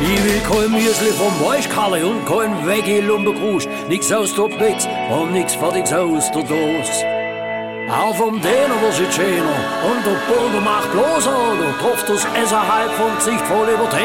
Ich will kein Müsli vom Weichkalle und kein Veggie-Lumpenkrust. Nix aus der Pizza und nix fertiges aus der Dose. Auch vom Däner wird es schöner und der Burger macht bloßer. Der tropft das Essen halb vom Gesicht voll über die